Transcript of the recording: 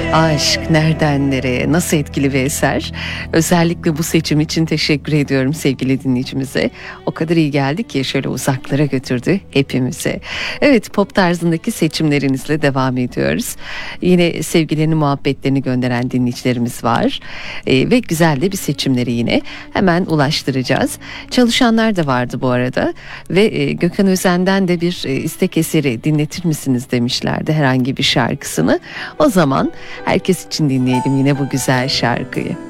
Aşk nereden nereye, nasıl etkili bir eser. Özellikle bu seçim için teşekkür ediyorum sevgili dinleyicimize. O kadar iyi geldi ki şöyle uzaklara götürdü hepimizi. Evet, pop tarzındaki seçimlerinizle devam ediyoruz. Yine sevgilerini, muhabbetlerini gönderen dinleyicilerimiz var. Ve güzel de bir seçimleri yine hemen ulaştıracağız. Çalışanlar da vardı bu arada. Ve Gökhan Özen'den de bir istek eseri dinletir misiniz demişlerdi, herhangi bir şarkısını. O zaman herkes için dinleyelim yine bu güzel şarkıyı.